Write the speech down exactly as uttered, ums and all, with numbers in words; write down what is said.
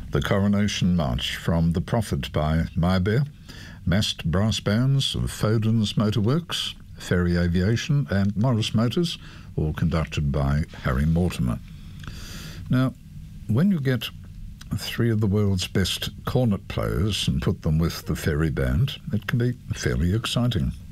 The Coronation March from The Prophet by Meyerbeer, massed brass bands of Foden's Motorworks, Ferry Aviation and Morris Motors, all conducted by Harry Mortimer. Now, when you get three of the world's best cornet players and put them with the Ferry Band, it can be fairly exciting.